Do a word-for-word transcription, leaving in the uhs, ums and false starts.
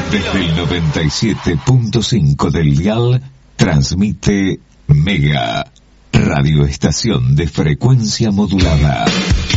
Desde el noventa y siete punto cinco del dial, transmite Mega, radioestación de frecuencia modulada.